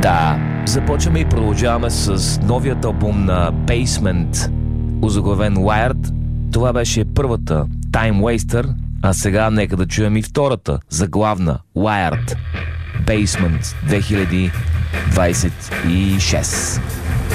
Да, започваме и продължаваме с новият албум на Basement, озаглавен Wired. Това беше първата, Time Waster, а сега нека да чуем и втората, заглавна, Wired, Basement 2026.